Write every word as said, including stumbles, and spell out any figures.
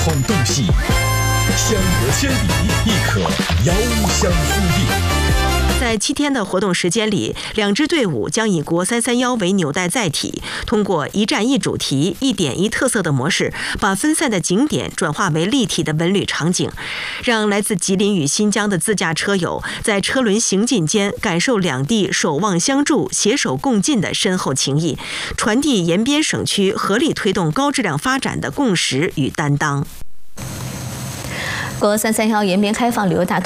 闯斗戏，相隔千里亦可遥相呼应。 在七天的活动时间里，两支队伍将以国三三一为纽带载体，通过一站一主题、一点一特色的模式，把分散的景点转化为立体的文旅场景，让来自吉林与新疆的自驾车友在车轮行进间感受两地守望相助、携手共进的深厚情谊，传递延边省区合力推动高质量发展的共识与担当。 国三三一延边开放旅游大